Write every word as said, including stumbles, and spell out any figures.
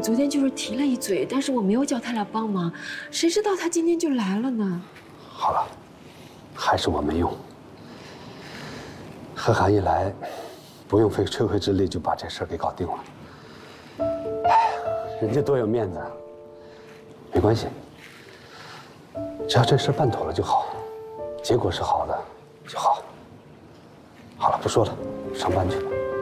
昨天就是提了一嘴，但是我没有叫他来帮忙，谁知道他今天就来了呢？ 好了，还是我没用。贺涵一来，不用费吹灰之力就把这事儿给搞定了。哎，人家多有面子啊！没关系，只要这事办妥了就好，结果是好的就好。好了，不说了，上班去吧。